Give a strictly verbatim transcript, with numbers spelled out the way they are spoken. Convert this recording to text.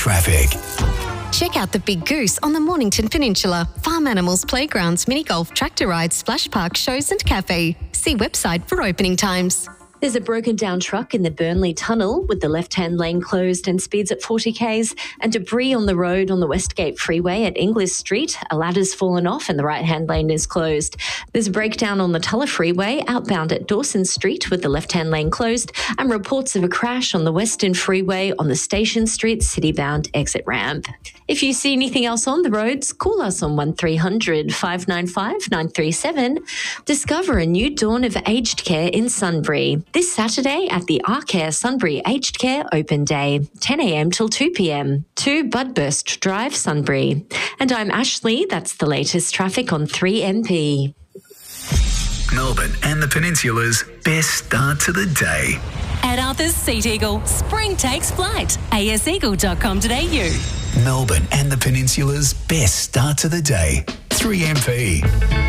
traffic. Check out the Big Goose on the Mornington Peninsula. Farm animals, playgrounds, mini golf, tractor rides, splash park, shows and cafe. See website for opening times. There's a broken down truck in the Burnley Tunnel with the left-hand lane closed and speeds at forty kays, and debris on the road on the Westgate Freeway at Inglis Street. A ladder's fallen off and the right-hand lane is closed. There's a breakdown on the Tulla Freeway outbound at Dawson Street with the left-hand lane closed, and reports of a crash on the Western Freeway on the Station Street city-bound exit ramp. If you see anything else on the roads, call us on one three hundred, five nine five, nine three seven. Discover a new dawn of aged care in Sunbury. This Saturday at the Arcare Sunbury Aged Care Open Day, ten a m till two p m, two Budburst Drive, Sunbury. And I'm Ashley. That's the latest traffic on three M P. Melbourne and the Peninsula's best start to the day. At Arthur's Seat Eagle, spring takes flight. a s eagle dot com dot a u. Melbourne and the Peninsula's best start to the day. three M P.